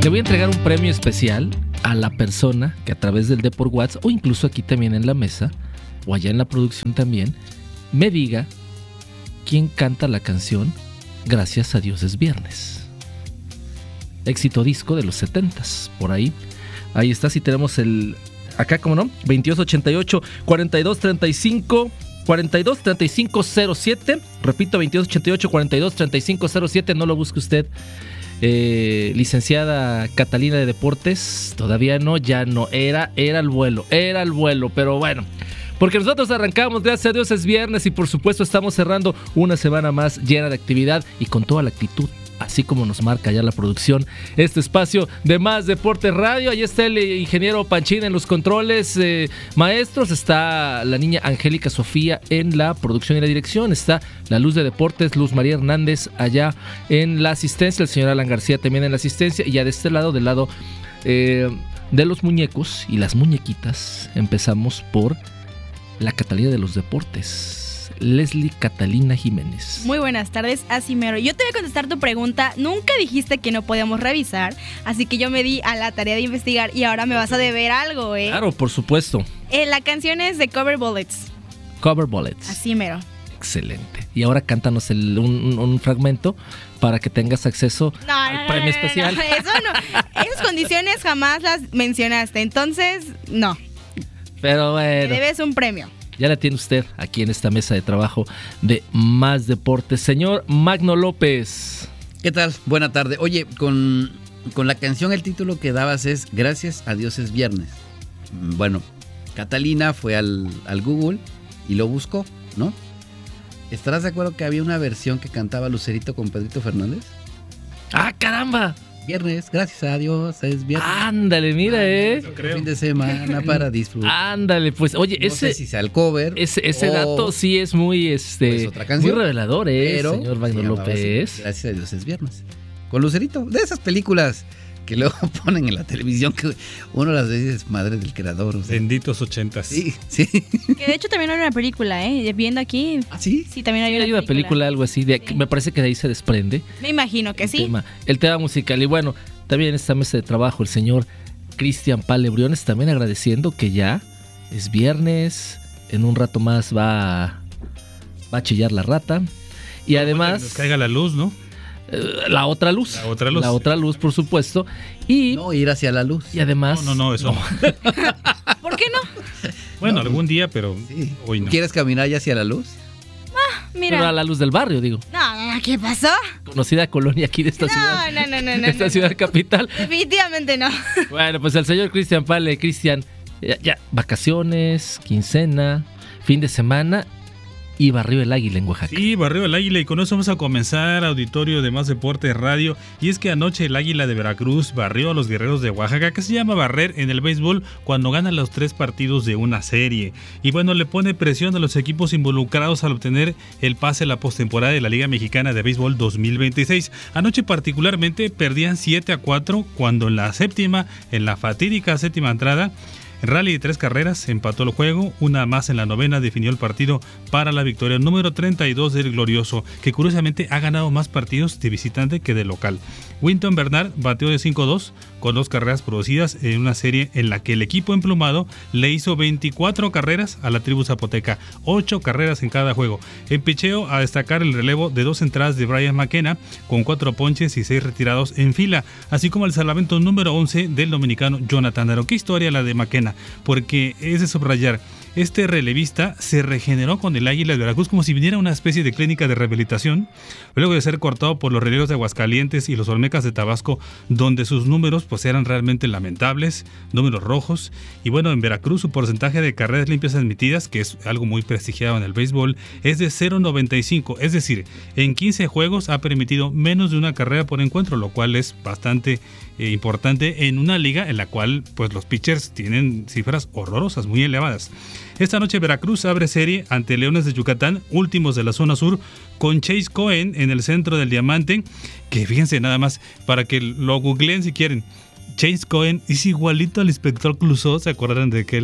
Le voy a entregar un premio especial a la persona que a través del Deport WhatsApp, o incluso aquí también en la mesa, o allá en la producción también, me diga quién canta la canción Gracias a Dios es Viernes. Éxito disco de los 70s, por ahí. Ahí está, si tenemos el... Acá, ¿cómo no? 2288 4235 423507. Repito, 2288 423507. No lo busque usted. Licenciada Catalina de Deportes. Todavía no, ya no. Era el vuelo, pero bueno. Porque nosotros arrancamos, gracias a Dios es viernes y por supuesto estamos cerrando una semana más llena de actividad y con toda la actitud, así como nos marca ya la producción, este espacio de Más Deportes Radio. Ahí está el ingeniero Panchín en los controles maestros, está la niña Angélica Sofía en la producción y la dirección, está la Luz de Deportes, Luz María Hernández allá en la asistencia, el señor Alan García también en la asistencia, y ya de este lado, del lado de los muñecos y las muñequitas, empezamos por la Catalina de los Deportes, Leslie Catalina Jiménez. Muy buenas tardes, así mero. Yo te voy a contestar tu pregunta. Nunca dijiste que no podíamos revisar, así que yo me di a la tarea de investigar y ahora me vas a deber algo, ¿eh? Claro, por supuesto. La canción es de Cover Bullets. Cover Bullets. Así mero. Excelente. Y ahora cántanos un fragmento para que tengas acceso al premio especial. No, eso no. Esas condiciones jamás las mencionaste, entonces no. Pero bueno. Te debes un premio. Ya la tiene usted aquí en esta mesa de trabajo de Más Deportes. Señor Magno López. ¿Qué tal? Buena tarde. Oye, con la canción el título que dabas es Gracias a Dios es Viernes. Bueno, Catalina fue al Google y lo buscó, ¿no? ¿Estarás de acuerdo que había una versión que cantaba Lucerito con Pedrito Fernández? ¡Ah, caramba! Viernes, gracias a Dios, es viernes. Ándale, mira, Fin de semana para disfrutar. Ándale, pues, oye, no ese... sé si sea el cover. Ese dato sí es muy, pues otra canción, muy revelador, pero señor Magno López. Así, gracias a Dios es viernes. Con Lucerito, de esas películas que luego ponen en la televisión que uno las ve y dice, madre del creador. O sea. Benditos 80s. Sí. Que de hecho también hay una película, viendo aquí. ¿Ah, sí? Sí, también hay una película, algo así, sí. Me parece que de ahí se desprende. Me imagino que sí. El tema musical. Y bueno, también en esta mesa de trabajo el señor Cristian Pale Briones, también agradeciendo que ya es viernes, en un rato más va a chillar la rata. Y además... Que nos caiga la luz, ¿no? La otra luz. La otra luz, por supuesto. Y no ir hacia la luz. Y además... No, eso no. ¿Por qué no? Bueno, algún día, pero sí. Hoy no. ¿Quieres caminar ya hacia la luz? Mira. Pero a la luz del barrio, digo. No, ¿qué pasó? Conocida colonia aquí de esta ciudad. No. Esta ciudad capital. Definitivamente no. Bueno, pues el señor Cristian Pale. Cristian, ya, vacaciones, quincena, fin de semana... Y barrió el águila en Oaxaca. Sí, barrió el águila y con eso vamos a comenzar auditorio de Más Deportes Radio. Y es que anoche el águila de Veracruz barrió a los guerreros de Oaxaca, que se llama barrer en el béisbol cuando gana los 3 partidos de una serie. Y bueno, le pone presión a los equipos involucrados al obtener el pase a la postemporada de la Liga Mexicana de Béisbol 2026. Anoche particularmente perdían 7-4 cuando en la fatídica séptima entrada, rally de 3 carreras, empató el juego, una más en la novena definió el partido para la victoria número 32 del Glorioso, que curiosamente ha ganado más partidos de visitante que de local. Winton Bernard bateó de 5-2 con 2 carreras producidas en una serie en la que el equipo emplumado le hizo 24 carreras a la tribu zapoteca, 8 carreras en cada juego. En picheo, a destacar el relevo de 2 entradas de Brian McKenna con 4 ponches y 6 retirados en fila, así como el salvamento número 11 del dominicano Jonathan Daro. ¿Qué historia la de McKenna? Porque es de subrayar. Este relevista se regeneró con el Águila de Veracruz como si viniera una especie de clínica de rehabilitación, luego de ser cortado por los relevos de Aguascalientes y los Olmecas de Tabasco, donde sus números pues eran realmente lamentables, números rojos. Y bueno, en Veracruz su porcentaje de carreras limpias admitidas, que es algo muy prestigiado en el béisbol, es de 0.95, es decir, en 15 juegos ha permitido menos de una carrera por encuentro, lo cual es bastante importante en una liga en la cual pues los pitchers tienen cifras horrorosas, muy elevadas. Esta noche Veracruz abre serie ante Leones de Yucatán, últimos de la zona sur, con Chase Cohen en el centro del diamante, que fíjense nada más, para que lo googleen si quieren. Chase Cohen es igualito al inspector Clouseau, ¿se acuerdan de aquel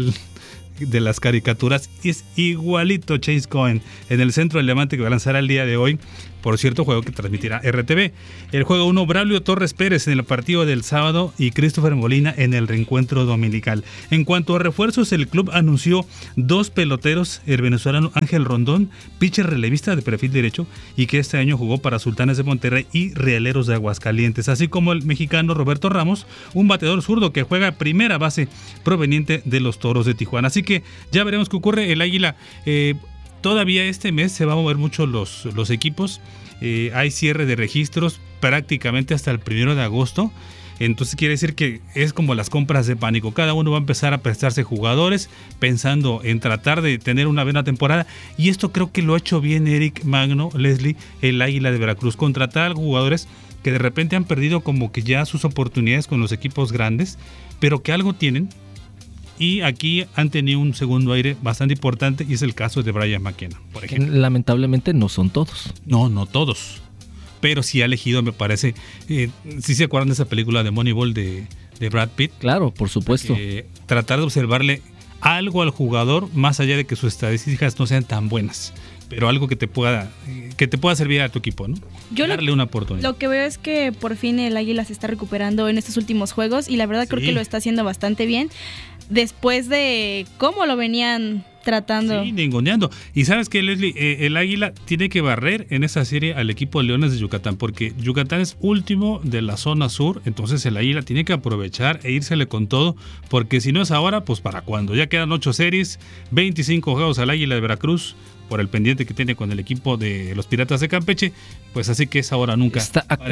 caricaturas, es igualito Chase Cohen en el centro del Levante, que va a lanzar el día de hoy. Por cierto, juego que transmitirá RTV. El juego 1, Braulio Torres Pérez en el partido del sábado y Christopher Molina en el reencuentro dominical. En cuanto a refuerzos, el club anunció 2 peloteros, el venezolano Ángel Rondón, pitcher relevista de perfil derecho y que este año jugó para Sultanes de Monterrey y Rieleros de Aguascalientes, así como el mexicano Roberto Ramos, un bateador zurdo que juega primera base proveniente de los Toros de Tijuana. Así que ya veremos qué ocurre. El Águila todavía este mes se va a mover mucho los equipos. Hay cierre de registros prácticamente hasta el 1 de agosto. Entonces quiere decir que es como las compras de pánico. Cada uno va a empezar a prestarse jugadores pensando en tratar de tener una buena temporada. Y esto creo que lo ha hecho bien Eric Magno, Leslie, el Águila de Veracruz. Contratar jugadores que de repente han perdido como que ya sus oportunidades con los equipos grandes, pero que algo tienen. Y aquí han tenido un segundo aire bastante importante y es el caso de Brian McKenna, por ejemplo. Lamentablemente no son todos. No todos. Pero sí ha elegido, me parece, si se acuerdan de esa película de Moneyball de Brad Pitt. Claro, por supuesto. Tratar de observarle algo al jugador más allá de que sus estadísticas no sean tan buenas, pero algo que te pueda servir a tu equipo, ¿no? Darle una oportunidad. Lo que veo es que por fin el Águila se está recuperando en estos últimos juegos y la verdad creo que lo está haciendo bastante bien después de cómo lo venían tratando. Sí, ninguneando. Y sabes que, Leslie, el Águila tiene que barrer en esa serie al equipo de Leones de Yucatán, porque Yucatán es último de la zona sur, entonces el Águila tiene que aprovechar e írsele con todo, porque si no es ahora, pues para cuándo. Ya quedan 8 series, 25 juegos al Águila de Veracruz, por el pendiente que tiene con el equipo de los Piratas de Campeche, pues así que es ahora nunca. Está a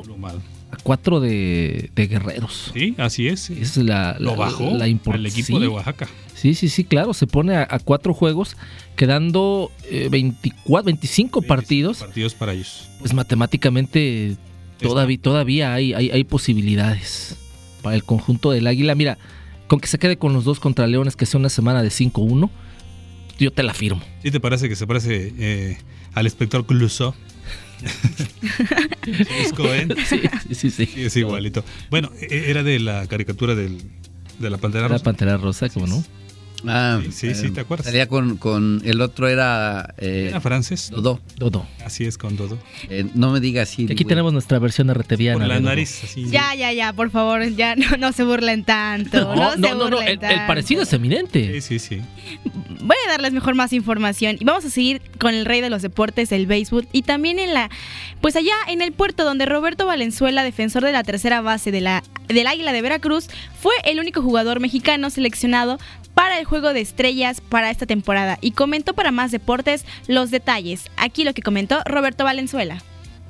4 de Guerreros. Sí, así es. Lo bajó al equipo de Oaxaca. Sí, claro, se pone a 4 juegos, quedando 25 partidos. Partidos para ellos. Pues matemáticamente todavía hay posibilidades para el conjunto del Águila. Mira, con que se quede con los 2 contra Leones, que sea una semana de 5-1, yo te la firmo. ¿Sí te parece que se parece al inspector Clouseau? ¿Es Cohen? Sí. Es igualito. Bueno, era de la caricatura de la Pantera Rosa. La Pantera Rosa, ¿cómo no? Sí, ¿te acuerdas? Salía con el otro era francés. Dodo. Así es, con Dodo. No me digas así. Aquí tenemos nuestra versión RTViana. Por la nariz, así. Ya, por favor, ya no se burlen tanto. No, el parecido es eminente. Sí. Voy a darles mejor más información y vamos a seguir con el rey de los deportes, el béisbol, y también pues allá en el puerto, donde Roberto Valenzuela, defensor de la tercera base del Águila de Veracruz, fue el único jugador mexicano seleccionado para el Juego de Estrellas para esta temporada y comentó para Más Deportes los detalles. Aquí lo que comentó Roberto Valenzuela.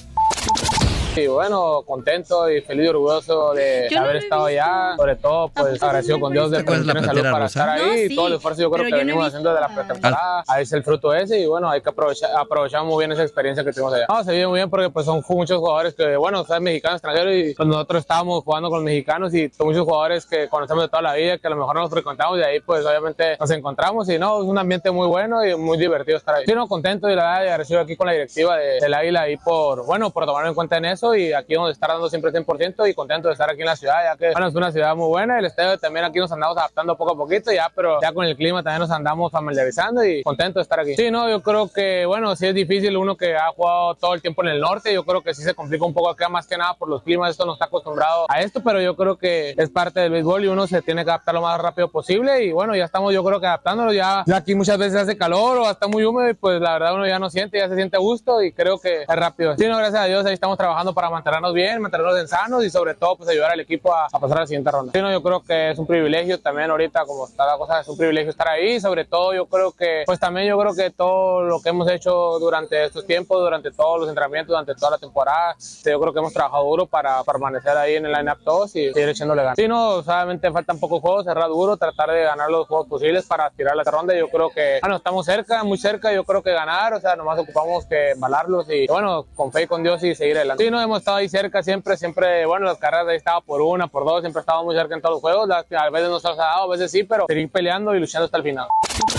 Y bueno, contento y feliz y orgulloso de haber estado allá, sobre todo pues agradecido con Dios de permitirme salud para estar ahí, y todo el esfuerzo yo creo que venimos haciendo de la pretemporada, ahí es el fruto ese y bueno, hay que aprovechar muy bien esa experiencia que tuvimos allá. Se vive muy bien porque pues son muchos jugadores que bueno, son mexicanos, extranjeros y pues nosotros estábamos jugando con los mexicanos y son muchos jugadores que conocemos de toda la vida, que a lo mejor nos frecuentamos y ahí pues obviamente nos encontramos y no, es un ambiente muy bueno y muy divertido estar ahí. Sí, no, contento y la verdad agradecido aquí con la directiva del Águila ahí por tomar en cuenta en eso y aquí vamos a estar dando siempre el 100% y contento de estar aquí en la ciudad, ya que bueno, es una ciudad muy buena, el estadio también aquí nos andamos adaptando poco a poquito ya, pero ya con el clima también nos andamos familiarizando y contento de estar aquí. Sí, no, yo creo que bueno, sí es difícil uno que ha jugado todo el tiempo en el norte, yo creo que sí se complica un pogo acá más que nada por los climas, esto no está acostumbrado a esto, pero yo creo que es parte del béisbol y uno se tiene que adaptar lo más rápido posible y bueno, ya estamos yo creo que adaptándonos, ya aquí muchas veces hace calor o está muy húmedo y pues la verdad uno ya no siente, ya se siente a gusto y creo que es rápido. Sí, no, gracias a Dios ahí estamos trabajando para mantenernos bien, mantenernos sanos y sobre todo pues ayudar al equipo a pasar a la siguiente ronda. Sí, no, yo creo que es un privilegio también ahorita como está la cosa, es un privilegio estar ahí, sobre todo yo creo que pues también yo creo que todo lo que hemos hecho durante estos tiempos, durante todos los entrenamientos, durante toda la temporada, yo creo que hemos trabajado duro para permanecer ahí en el line-up todos y seguir echándole ganas. Sí, no, solamente faltan pocos juegos, cerrar duro, tratar de ganar los juegos posibles para aspirar a la ronda. Yo creo que, bueno, estamos cerca, muy cerca, yo creo que ganar, o sea, nomás ocupamos que embalarlos y, bueno, con fe y con Dios y seguir adelante. Sí, no, hemos estado ahí cerca siempre, bueno, las carreras ahí estaba por 1, por 2, siempre estábamos muy cerca en todos los juegos, a veces no se nos ha dado, a veces sí, pero seguir peleando y luchando hasta el final.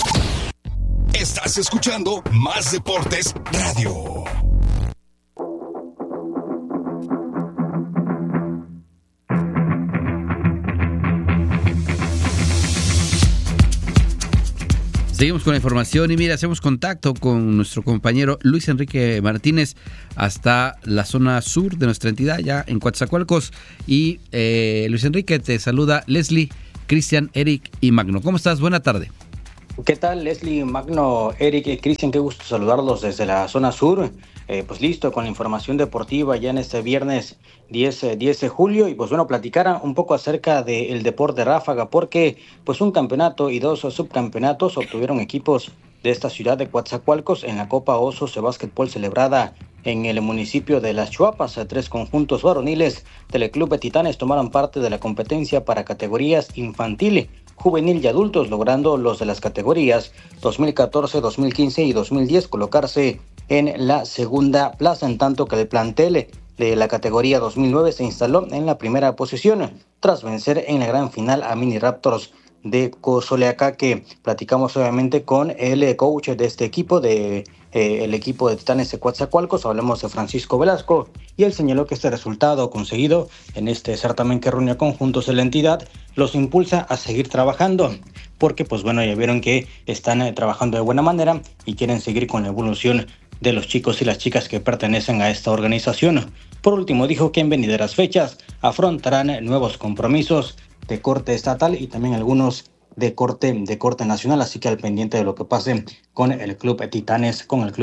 Estás escuchando Más Deportes Radio. Seguimos con la información y mira, hacemos contacto con nuestro compañero Luis Enrique Martínez hasta la zona sur de nuestra entidad, ya en Coatzacoalcos. Y Luis Enrique, te saluda Leslie, Cristian, Eric y Magno. ¿Cómo estás? Buena tarde. ¿Qué tal, Leslie, Magno, Eric y Cristian? Qué gusto saludarlos desde la zona sur. Pues listo con la información deportiva ya en este viernes 10 de julio y pues bueno, platicar un poco acerca del deporte ráfaga porque pues un campeonato y 2 subcampeonatos obtuvieron equipos de esta ciudad de Coatzacoalcos en la Copa Osos de Básquetbol celebrada en el municipio de Las Chuapas. 3 conjuntos varoniles del Club de Titanes tomaron parte de la competencia para categorías infantil, juvenil y adultos, logrando los de las categorías 2014, 2015 y 2010 colocarse en la segunda plaza, en tanto que el plantel de la categoría 2009 se instaló en la primera posición tras vencer en la gran final a Mini Raptors de Cozoleacaque. Platicamos obviamente con el coach de este equipo, el equipo de Titanes de Coatzacoalcos. Hablamos de Francisco Velasco y él señaló que este resultado conseguido en este certamen que reunió conjuntos de la entidad los impulsa a seguir trabajando, porque pues bueno, ya vieron que están trabajando de buena manera y quieren seguir con la evolución de los chicos y las chicas que pertenecen a esta organización. Por último, dijo que en venideras fechas afrontarán nuevos compromisos de corte estatal y también algunos de corte nacional, así que al pendiente de lo que pase con el Club Titanes,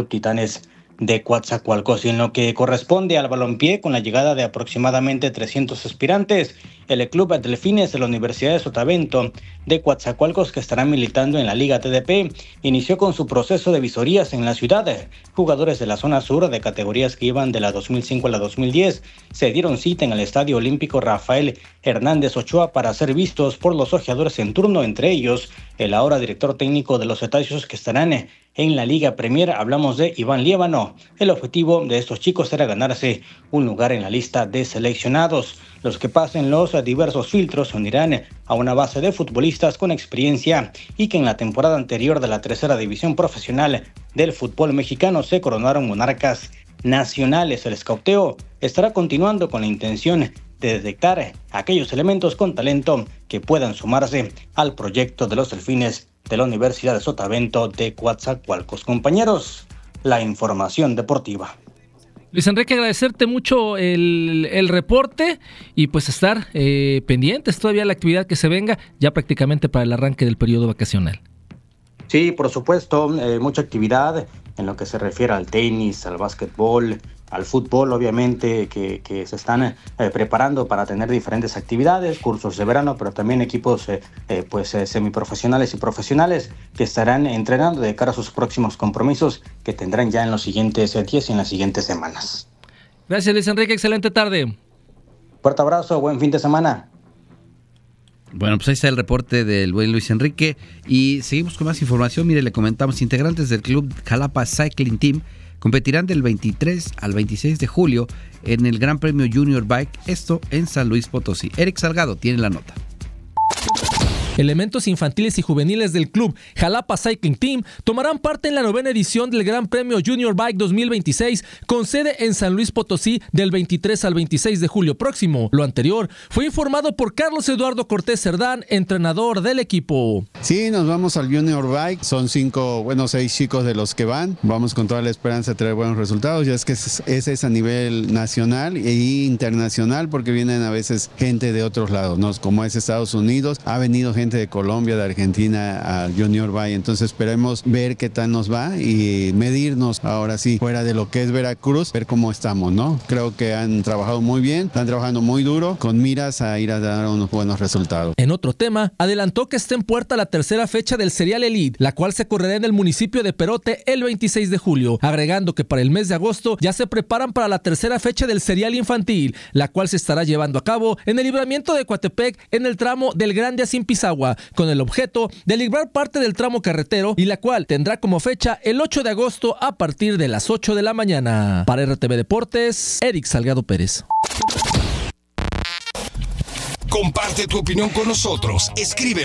de Coatzacoalcos. Y en lo que corresponde al balompié, con la llegada de aproximadamente 300 aspirantes, el Club Delfines de la Universidad de Sotavento de Coatzacoalcos, que estará militando en la Liga TDP, inició con su proceso de visorías en la ciudad. Jugadores de la zona sur de categorías que iban de la 2005 a la 2010 se dieron cita en el Estadio Olímpico Rafael Hernández Ochoa para ser vistos por los ojeadores en turno, entre ellos el ahora director técnico de los Cetáceos, que estarán en la Liga Premier. Hablamos de Iván Liévano. El objetivo de estos chicos era ganarse un lugar en la lista de seleccionados. Los que pasen los diversos filtros se unirán a una base de futbolistas con experiencia y que en la temporada anterior de la tercera división profesional del fútbol mexicano se coronaron monarcas nacionales. El escauteo estará continuando con la intención de detectar aquellos elementos con talento que puedan sumarse al proyecto de los Delfines de la Universidad de Sotavento de Coatzacoalcos. Compañeros, la información deportiva. Luis Enrique, agradecerte mucho el reporte y pues estar pendientes todavía de la actividad que se venga ya prácticamente para el arranque del periodo vacacional. Sí, por supuesto, mucha actividad en lo que se refiere al tenis, al básquetbol, al fútbol, obviamente, que se están preparando para tener diferentes actividades, cursos de verano, pero también equipos semiprofesionales y profesionales que estarán entrenando de cara a sus próximos compromisos que tendrán ya en los siguientes días y en las siguientes semanas. Gracias, Luis Enrique, excelente tarde. Fuerte abrazo, buen fin de semana. Bueno, pues ahí está el reporte del buen Luis Enrique y seguimos con más información. Mire, le comentamos, integrantes del Club Jalapa Cycling Team competirán del 23 al 26 de julio en el Gran Premio Junior Bike, esto en San Luis Potosí. Eric Salgado tiene la nota. Elementos infantiles y juveniles del club Jalapa Cycling Team tomarán parte en la 9ª edición del Gran Premio Junior Bike 2026 con sede en San Luis Potosí del 23 al 26 de julio próximo. Lo anterior fue informado por Carlos Eduardo Cortés Cerdán, entrenador del equipo. Sí, nos vamos al Junior Bike, son 6 chicos de los que van. Vamos con toda la esperanza de traer buenos resultados, ya es que ese es a nivel nacional e internacional porque vienen a veces gente de otros lados, ¿no? Como es Estados Unidos, ha venido gente de Colombia, de Argentina al Junior Bike, entonces esperemos ver qué tal nos va y medirnos ahora sí, fuera de lo que es Veracruz, ver cómo estamos, ¿no? Creo que han trabajado muy bien, están trabajando muy duro, con miras a ir a dar unos buenos resultados. En otro tema, adelantó que está en puerta la tercera fecha del Serial Elite, la cual se correrá en el municipio de Perote el 26 de julio, agregando que para el mes de agosto ya se preparan para la tercera fecha del Serial Infantil, la cual se estará llevando a cabo en el libramiento de Coatepec en el tramo del Grande a Simpisagua, con el objeto de librar parte del tramo carretero y la cual tendrá como fecha el 8 de agosto a partir de las 8 de la mañana. Para RTV Deportes, Eric Salgado Pérez. Comparte tu opinión con nosotros. Escríbenos